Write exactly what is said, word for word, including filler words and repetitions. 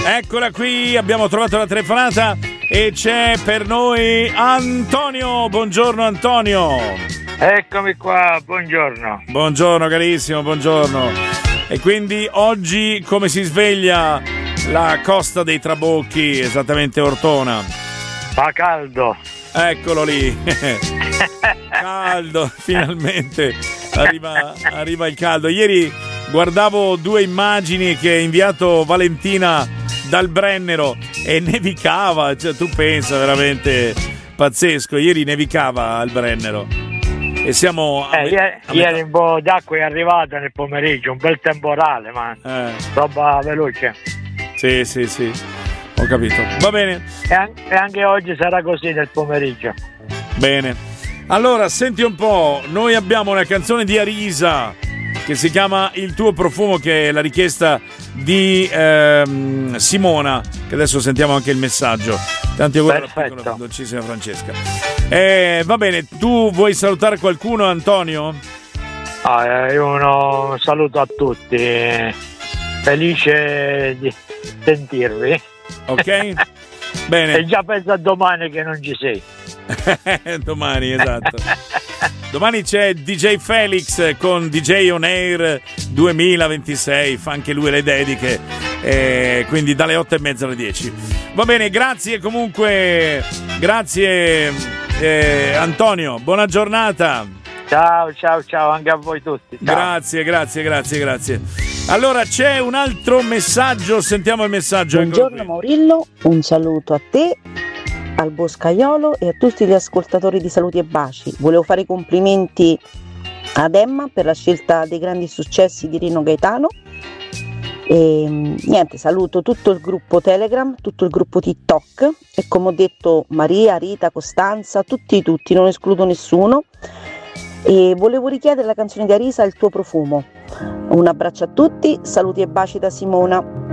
Eccola qui, abbiamo trovato la telefonata e c'è per noi Antonio. Buongiorno Antonio. Eccomi qua, buongiorno. Buongiorno carissimo, buongiorno. E quindi oggi come si sveglia la Costa dei Trabocchi, esattamente Ortona? Fa caldo. Eccolo lì. Caldo, finalmente arriva, arriva il caldo. Ieri guardavo due immagini che ha inviato Valentina dal Brennero e nevicava, cioè tu pensa, veramente pazzesco. Ieri nevicava al Brennero e siamo a eh, me- ieri, a ieri un po' d'acqua è arrivata nel pomeriggio, un bel temporale, ma eh. roba veloce. Sì, sì, sì, ho capito. Va bene. E, an- e anche oggi sarà così nel pomeriggio. Bene. Allora, senti un po', noi abbiamo una canzone di Arisa che si chiama Il tuo profumo, che è la richiesta di ehm, Simona, che adesso sentiamo anche il messaggio. Tanti auguri alla piccola dolcissima Francesca. Eh, va bene, tu vuoi salutare qualcuno, Antonio? Ah, io un saluto a tutti, felice di sentirvi. Ok? Bene. E già penso a domani che non ci sei. Domani, esatto. Domani c'è D J Felix con D J On Air duemilaventisei, fa anche lui le dediche, eh, quindi dalle otto e mezza alle dieci. Va bene, grazie comunque, grazie eh, Antonio, buona giornata. Ciao, ciao, ciao anche a voi tutti. Ciao. Grazie, grazie, grazie, grazie. Allora c'è un altro messaggio, sentiamo il messaggio. Buongiorno Maurillo, un saluto a te, al Boscaiolo e a tutti gli ascoltatori di Saluti e Baci. Volevo fare i complimenti ad Emma per la scelta dei grandi successi di Rino Gaetano e niente, saluto tutto il gruppo Telegram, tutto il gruppo TikTok e come ho detto Maria, Rita, Costanza, tutti tutti, non escludo nessuno. E volevo richiedere la canzone di Arisa, Il tuo profumo. Un abbraccio a tutti, saluti e baci da Simona.